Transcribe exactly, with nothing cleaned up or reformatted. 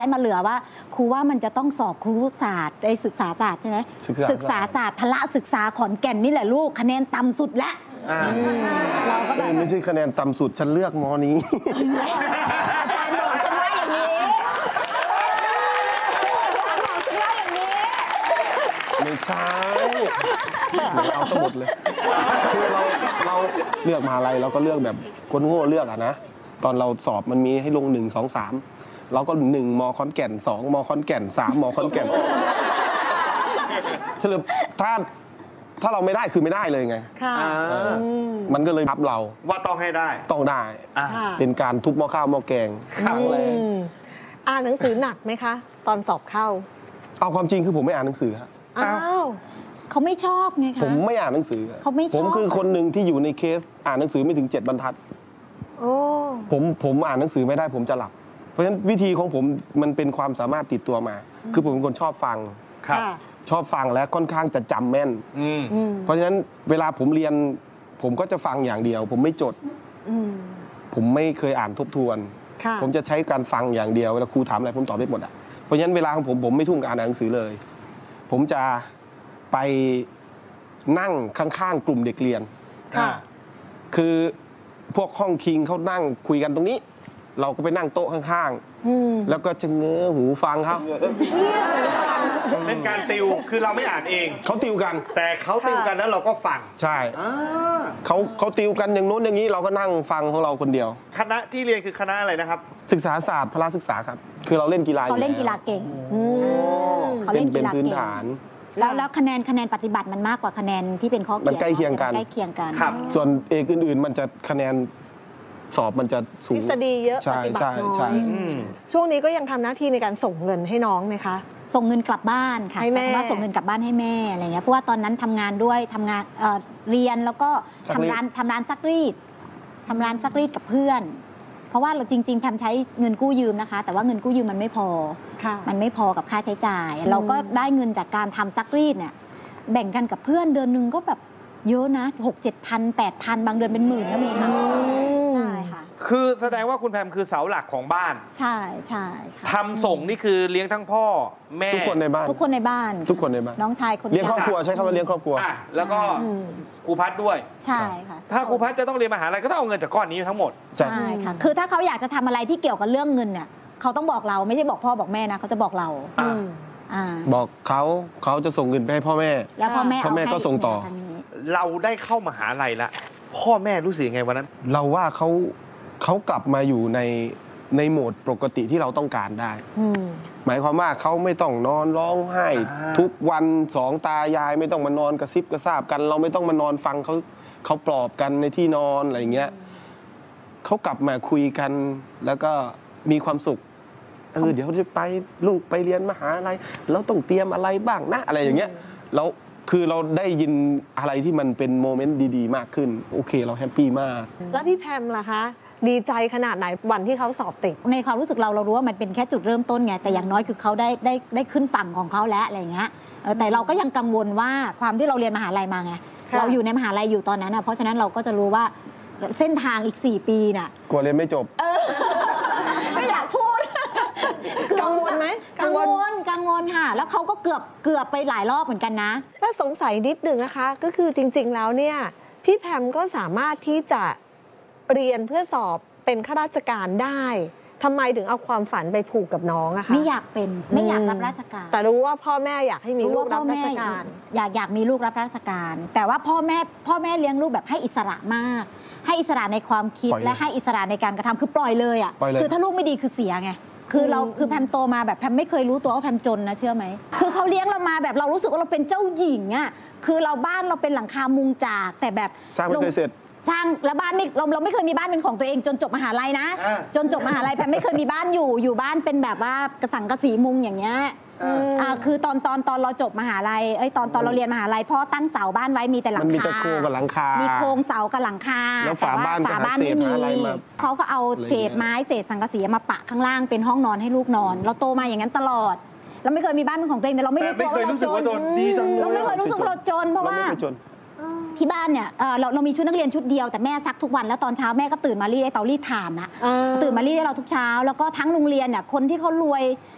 ให้มาเหลือว่าครูว่ามันจะต้องสอบครุศาสตร์ไอ้ศึกษาศาสตร์ใช่ไหมศึกษาศาสตร์พละศึกษาขอนแก่นนี่แหละลูกคะแนนต่ำสุดแล้วเราก็แบบไม่ใช่คะแนนต่ำสุดฉันเลือกมอนี้อาจารย์บอกฉันว่าอย่างนี้อาจารย์บอกฉันว่าอย่างนี้ไม่ใช่เอาสมุดเลยคือเราเราเลือกมหาลัยเราก็เลือกแบบคนโง่เลือกอะนะตอนเราสอบมันมีให้ลงหนึ่งสองสามเราก็หนึ่งมอขอนแก่นสองมอขอนแก่นสามมอขอนแก่นสรุปถ้าถ้าเราไม่ได้คือไม่ได้เลยไงมันก็เลยทับเราว่าต้องให้ได้ต้องได้เป็นการทุบหม้อข้าวหม้อแกงครั้งแรกอ่านหนังสือหนักไหมคะตอนสอบเข้าเอาความจริงคือผมไม่อ่านหนังสือครับอ้าวเขาไม่ชอบไงคะผมไม่อ่านหนังสือเขาไม่ชอบผมคือคนหนึ่งที่อยู่ในเคสอ่านหนังสือไม่ถึงเจ็ดบรรทัดโอ้ผมผมอ่านหนังสือไม่ได้ผมจะหลับเพราะฉะนั้นวิธีของผมมันเป็นความสามารถติดตัวมาคือผมเป็นคนชอบฟังครับชอบฟังและค่อนข้างจะจำแม่นเพราะฉะนั้นเวลาผมเรียนผมก็จะฟังอย่างเดียวผมไม่จดผมไม่เคยอ่านทบทวนผมจะใช้การฟังอย่างเดียวเวลาครูถามอะไรผมตอบได้หมดอ่ะเพราะฉะนั้นเวลาของผมผมไม่ทุ่มกับอ่านหนังสือเลยผมจะไปนั่งข้างๆกลุ่มเด็กเรียนคือพวกห้องคิงเขานั่งคุยกันตรงนี้เราก็ไปนั่งโต๊ะข้างๆแล้วก็จะเงื้อหูฟังเขาเป็นการติวคือเราไม่อ่านเองเขาติวกันแต่เขาติวกันแล้วเราก็ฟังใช่เขาเขาติวกันอย่างโน้นอย่างนี้เราก็นั่งฟังของเราคนเดียวคณะที่เรียนคือคณะอะไรนะครับศึกษาศาสตร์พละศึกษาครับคือเราเล่นกีฬาเขาเล่นกีฬาเก่งเขาเล่นกีฬาเก่งแล้วแล้วคะแนนคะแนนปฏิบัติมันมากกว่าคะแนนที่เป็นข้อเขียนมันใกล้เคียงกันใกล้เคียงกันส่วนเอกอื่นๆมันจะคะแนนสอบมันจะสูงทฤษฎีเยอะปฏิบัติน้อยช่วงนี้ก็ยังทำหน้าที่ในการส่งเงินให้น้องไหมคะส่งเงินกลับบ้านค่ะให้แม่ว่าส่งเงินกลับบ้านให้แม่อะไรเงี้ยเพราะว่าตอนนั้นทำงานด้วยทำงานเรียนแล้วก็ทำร้านทำร้านซักรีดทำร้านซักรีดกับเพื่อนเพราะว่าเราจริงๆแพมใช้เงินกู้ยืมนะคะแต่ว่าเงินกู้ยืมมันไม่พอมันไม่พอกับค่าใช้จ่ายเราก็ได้เงินจากการทำซักรีดเนี่ยแบ่งกันกับเพื่อนเดือนหนึ่งก็แบบเยอะนะหกเจ็ดพันแปดพันบางเดือนเป็นหมื่นก็มีค่ะใช่ค่ะคือแสดงว่าคุณแพมคือเสาหลักของบ้านใช่ใช่ค่ะทำส่งนี่คือเลี้ยงทั้งพ่อแม่ทุกคนในบ้านทุกคนในบ้านทุกคนในบ้านน้องชายคนเลี้ยงครอบครัวใช้คำว่าเลี้ยงครอบครัวแล้วก็ครูพัดด้วยใช่ค่ะถ้าครูพัดจะต้องเรียนมหาลัยก็ต้องเอาเงินจากก้อนนี้ทั้งหมดใช่ค่ะคือถ้าเขาอยากจะทำอะไรที่เกี่ยวกับเรื่องเงินเนี่ยเขาต้องบอกเราไม่ใช่บอกพ่อบอกแม่นะเขาจะบอกเราบอกเขาเขาจะส่งเงินไปให้พ่อแม่แล้วพ่อแม่พ่อแม่ก็ส่งต่อเราได้เข้ามหาลัยละพ่อแม่รู้สึกยังไงวันนั้นเราว่าเขาเขากลับมาอยู่ในในโหมดปกติที่เราต้องการได้หมายความว่าเขาไม่ต้องนอนร้องไห้ทุกวันสองตายายไม่ต้องมานอนกระซิบกระซาบกัน เราไม่ต้องมานอนฟังเขาเขาปลอบกันในที่นอนอะไรเงี้ยเขากลับมาคุยกันแล้วก็มีความสุขเออเดี๋ยวจะไปลูกไปเรียนมหาลัยเราต้องเตรียมอะไรบ้างนะอะไรอย่างเงี้ยแล้วคือเราได้ยินอะไรที่มันเป็นโมเมนต์ดีๆมากขึ้นโอเคเราแฮปปี้มากแล้วพี่แพมล่ะคะดีใจขนาดไหนวันที่เขาสอบติดในความรู้สึกเราเรารู้ว่ามันเป็นแค่จุดเริ่มต้นไงแต่อย่างน้อยคือเขาได้ได้ได้ขึ้นฝั่งของเขาแล้วอะไรเงี้ยแต่เราก็ยังกังวลว่าความที่เราเรียนมหาลัยมาไงเราอยู่ในมหาลัยอยู่ตอนนั้นนะเพราะฉะนั้นเราก็จะรู้ว่าเส้นทางอีกสี่ปีน่ะกลัวเรียนไม่จบไม่อยากพูดกังวลไหมกังวลกังวลค่ะแล้วเขาก็เกือบเกือบไปหลายรอบเหมือนกันนะถ้าสงสัยนิดหนึ่งนะคะก็คือจริงๆแล้วเนี่ยพี่แพมก็สามารถที่จะเรียนเพื่อสอบเป็นข้าราชการได้ทำไมถึงเอาความฝันไปผูกกับน้องอะคะไม่อยากเป็นไม่อยากรับราชการแต่รู้ว่าพ่อแม่อยากให้มีลูกรับราชการอยากอยากมีลูกรับราชการ แต่ว่าพ่อแม่พ่อแม่เลี้ยงลูกแบบให้อิสระมากให้อิสระในความคิดและให้อิสระในการกระทำคือปล่อยเลยอะคือถ้าลูกไม่ดีคือเสียไงคือเราคือแพมโตมาแบบแพมไม่เคยรู้ตัวว่าแพมจนนะเชื่อไหมคือเขาเลี้ยงเรามาแบบเรารู้สึกว่าเราเป็นเจ้าหญิงอะคือเราบ้านเราเป็นหลังคามุงจากแต่แบบสร้างไม่เคยเสร็จสร้างแล้วบ้านไม่เราเราไม่เคยมีบ้านเป็นของตัวเองจนจบมหาลัยนะจนจบมหาลัยแพมไม่เคยมีบ้านอยู่อยู่บ้านเป็นแบบว่ากระสังกระสีมุงอย่างเงี้ยอ่าคือตอนตอนตอนเราจบมหาลัยเอ้ยตอนตอนเราเรียนมหาลัยพ่อตั้งเสาบ้านไว้มีแต่หลังคามันมีแต่โครงกับหลังคามีโครงเสากับหลังคาแล้วฝาบ้านฝาบ้านไม่มีเขาก็เอาเศษไม้เศษสังกะสีมาปะข้างล่างเป็นห้องนอนให้ลูกนอนเราโตมาอย่างนั้นตลอดเราไม่เคยมีบ้านเป็นของตัวเองแต่เราไม่รู้ตัวว่าเราจนเราไม่เคยรู้สึกว่าเราจนเพราะว่าที่บ้านเนี่ยเราเรามีชุดนักเรียนชุดเดียวแต่แม่ซักทุกวันแล้วตอนเช้าแม่ก็ตื่นมารีดไอ้เตารีดถ่านนะตื่นมารีดให้เราทุกเช้าแล้วก็ทั้งโรงเรียนเนี่ยคนที่เขารวย